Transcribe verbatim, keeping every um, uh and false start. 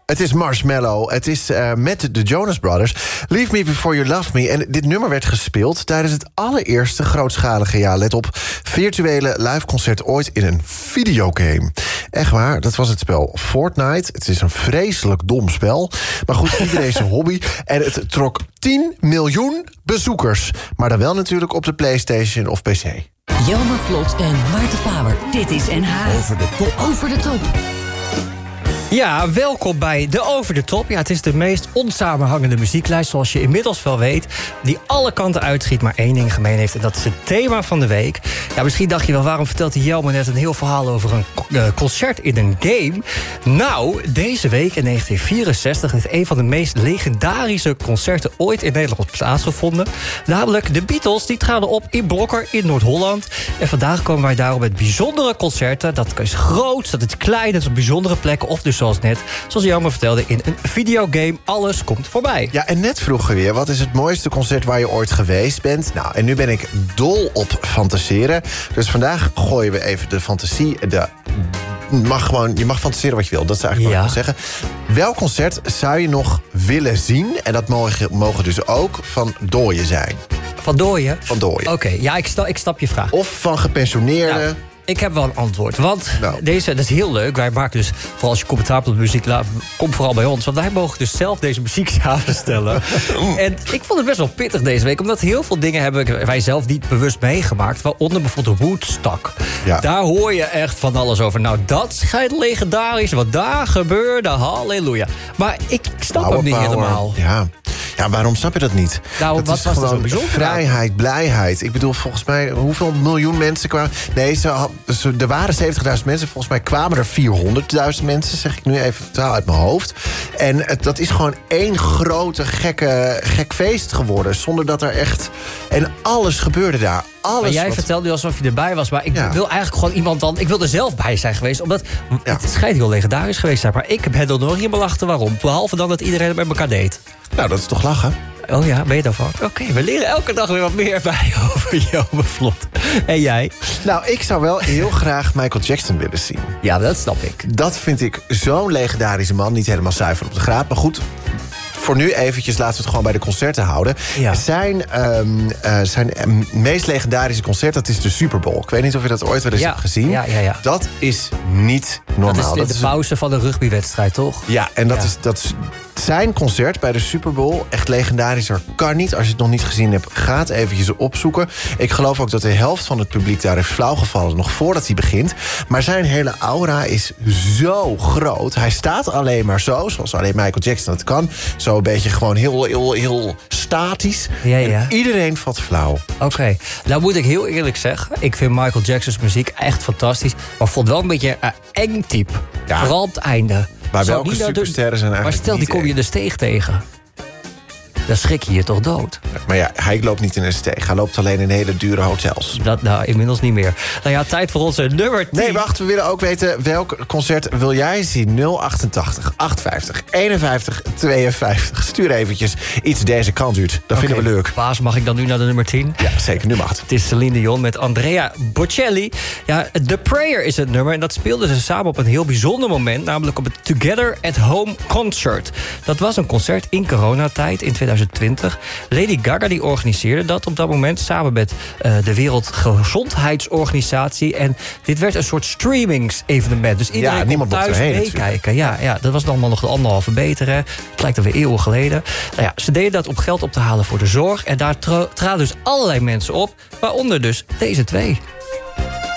Het is Marshmallow. Het is uh, met de Jonas Brothers. Leave Me Before You Love Me. En dit nummer werd gespeeld tijdens het allereerste grootschalige, ja, let op, virtuele liveconcert ooit in een videogame. Echt waar, dat was het spel Fortnite. Het is een vreselijk dom spel. Maar goed, iedereen zijn hobby. En het trok tien miljoen bezoekers. Maar dan wel natuurlijk op de PlayStation of P C. Jelmer Vlot en Maarten Faber. Dit is N H. Over de top. Over de top. Ja, welkom bij de Over de Top. Ja, het is de meest onsamenhangende muzieklijst, zoals je inmiddels wel weet, die alle kanten uitschiet, maar één ding gemeen heeft. En dat is het thema van de week. Ja, misschien dacht je wel, waarom vertelt die Jelmer net een heel verhaal over een uh, concert in een game? Nou, deze week in negentien vierenzestig heeft een van de meest legendarische concerten ooit in Nederland plaatsgevonden. Namelijk de Beatles, die traden op in Blokker in Noord-Holland. En vandaag komen wij daarom met bijzondere concerten. Dat is groot, dat is klein, dat is op bijzondere plekken, of dus zoals net, zoals Jelmer vertelde, in een videogame. Alles komt voorbij. Ja, en net vroegen we weer, wat is het mooiste concert waar je ooit geweest bent? Nou, en nu ben ik dol op fantaseren. Dus vandaag gooien we even de fantasie. De, mag gewoon, je mag fantaseren wat je wil, dat is eigenlijk wat ik wil zeggen. Welk concert zou je nog willen zien? En dat mogen, mogen dus ook van dooien zijn. Van dooien? Van dooien. Oké, okay, ja, ik, sta, ik snap je vraag. Of van gepensioneerden. Nou, ik heb wel een antwoord, want nou. deze, dat is heel leuk. Wij maken dus, vooral als je commentaar op de muziek laat, kom vooral bij ons. Want wij mogen dus zelf deze muziek samenstellen. En ik vond het best wel pittig deze week, omdat heel veel dingen hebben wij zelf niet bewust meegemaakt. Waaronder bijvoorbeeld de Woodstock. Ja. Daar hoor je echt van alles over. Nou, dat schijnt legendarisch, wat daar gebeurde, halleluja. Maar ik snap Power, hem niet power. helemaal. Ja. Ja, waarom snap je dat niet? Nou, dat wat is was gewoon er zo bijzonder? Vrijheid, blijheid. Ik bedoel, volgens mij, hoeveel miljoen mensen kwamen... Nee, ze, ze, er waren zeventigduizend mensen. Volgens mij kwamen er vierhonderdduizend mensen. Zeg ik nu even totaal uit mijn hoofd. En het, dat is gewoon één grote gekke, gek feest geworden. Zonder dat er echt... En alles gebeurde daar. Alles maar jij wat... vertelde nu alsof je erbij was. Maar ik ja. wil eigenlijk gewoon iemand dan... Ik wil er zelf bij zijn geweest. Omdat ja. het schijnt heel legendarisch geweest zijn. Maar ik ben er nog helemaal achter waarom. Behalve dan dat iedereen het met elkaar deed. Nou, dat is toch lachen? Oh ja, ben je daarvan? Oké, okay, we leren elke dag weer wat meer bij over Jelmer Vlot. En jij? Nou, ik zou wel heel graag Michael Jackson willen zien. Ja, dat snap ik. Dat vind ik zo'n legendarische man. Niet helemaal zuiver op de graad, maar goed... Voor nu eventjes laten we het gewoon bij de concerten houden. Ja. Zijn, um, uh, zijn um, meest legendarische concert, dat is de Super Bowl. Ik weet niet of je dat ooit wel eens ja. hebt gezien. Ja, ja, ja. Dat is niet normaal. Dat is de, dat de is pauze een... van de rugbywedstrijd, toch? Ja, en dat, ja. Is, dat is zijn concert bij de Super Bowl. Echt legendarischer kan niet. Als je het nog niet gezien hebt, ga het eventjes opzoeken. Ik geloof ook dat de helft van het publiek daar is flauwgevallen, nog voordat hij begint. Maar zijn hele aura is zo groot. Hij staat alleen maar zo, zoals alleen Michael Jackson dat kan. Zo een beetje gewoon heel Heel, heel statisch. Ja, ja. En iedereen valt flauw. Oké. Okay. Nou moet ik heel eerlijk zeggen... ik vind Michael Jackson's muziek echt fantastisch... maar vond wel een beetje een eng type. Ja. Vooral op het einde. Maar Zou welke supersterren zijn eigenlijk Maar stel, die kom je de steeg tegen. Dan schrik je je toch dood. Maar ja, hij loopt niet in een steeg. Hij loopt alleen in hele dure hotels. Dat nou, inmiddels niet meer. Nou ja, tijd voor onze nummer tien. Nee, wacht, we willen ook weten... welk concert wil jij zien? nul achtentachtig, achtenvijftig, eenenvijftig, tweeënvijftig. Stuur eventjes iets deze kant uit. Dat okay. vinden we leuk. Baas, mag ik dan nu naar de nummer tien? Ja, zeker, nu mag het. Het is Celine Dion met Andrea Bocelli. Ja, The Prayer is het nummer. En dat speelden ze samen op een heel bijzonder moment. Namelijk op het Together at Home Concert. Dat was een concert in coronatijd in tweeduizend twintig. Lady Gaga die organiseerde dat op dat moment... samen met uh, de Wereldgezondheidsorganisatie. En dit werd een soort streamingsevenement. Dus iedereen ja, kon thuis meekijken. Ja, ja, dat was allemaal nog de anderhalve meter. Hè. Het lijkt alweer eeuwen geleden. Nou ja, ze deden dat om geld op te halen voor de zorg. En daar tra- traden dus allerlei mensen op. Waaronder dus deze twee.